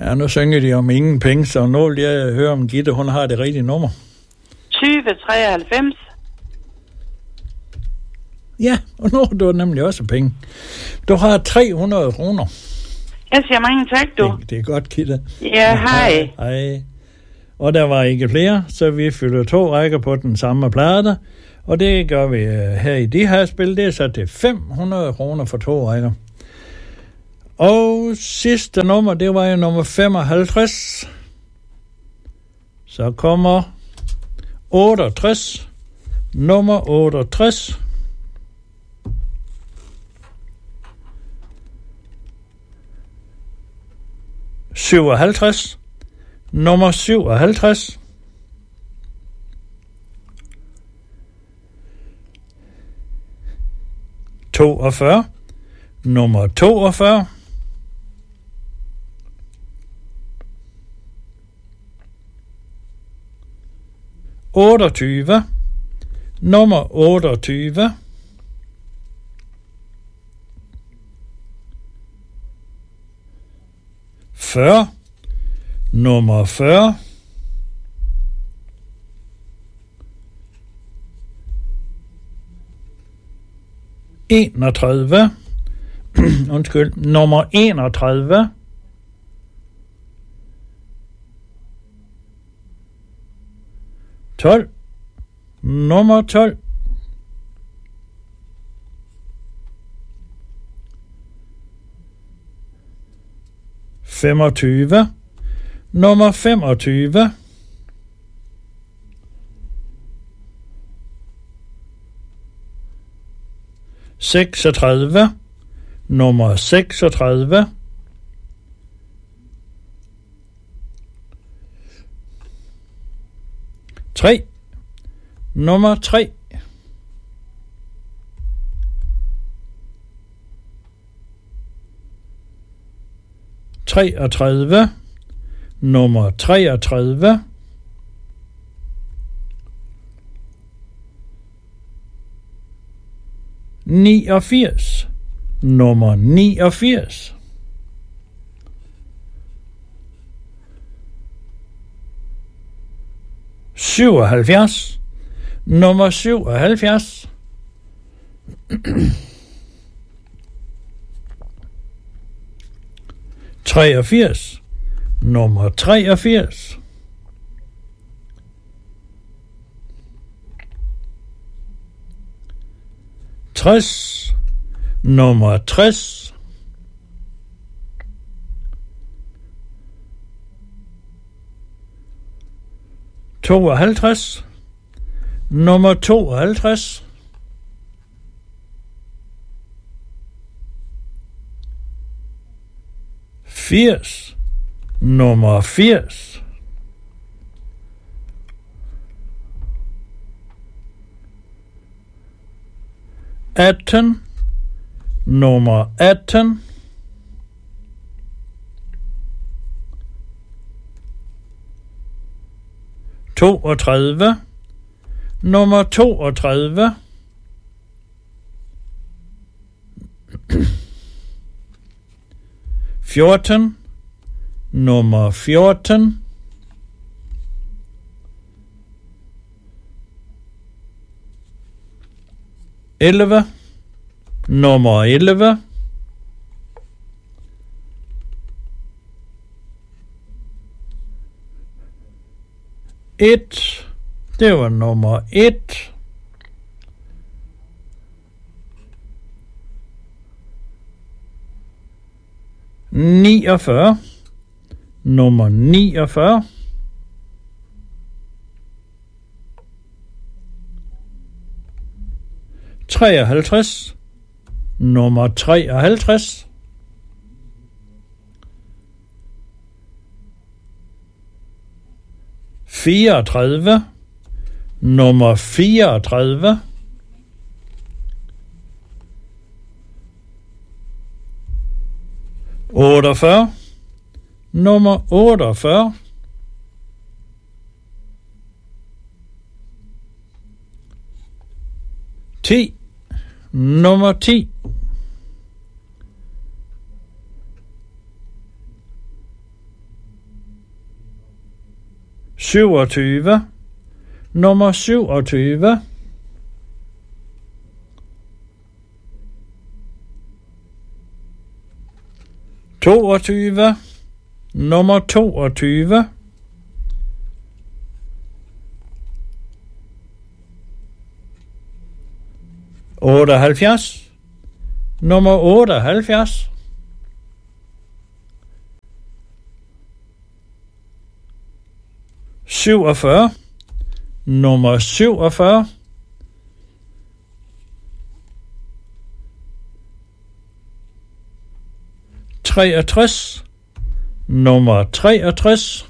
Ja, nu synger de om ingen penge, så nu vil jeg høre, om Gitte, hun har det rigtige nummer. 2093. Ja, og nu har du nemlig også penge. Du har 300 kroner. Jeg siger mange tak, du. Det er godt, Gitte. Ja, hej. Hej. Og der var ikke flere, så vi fylder 2 rækker på den samme plade. Og det gør vi her i det her spil. Det er så til 500 kroner for 2 rækker. Og sidste nummer, det var jo nummer 55. Så kommer 68. Nummer 68. Nummer 57. 42. Nummer 42. 28. Nummer 28. 40. Nummer 40. 31. Undskyld. Nummer 31. 12. Nummer 12. 25. Nummer 25. 36. Nummer 36. 3. Nummer 3. 33. Nummer 33. 89. Nummer 89. 77. Nummer 77. 83. Nummer 83. 60. Nummer 60. 52. Nummer 52. 80. Nummer 80. 18. Nummer 18. 32. Nummer 32. 14. Nummer 14. 11. Nummer 11. 1. Det var nummer 1. 49. Nummer 49. 53. Nummer 53. 34. Nummer 34. 48. Nummer 48. 10. Nummer 10. 27, nummer 27, 22, nummer 22, 78, nummer 78, 47, nummer 47, 63, nummer 63,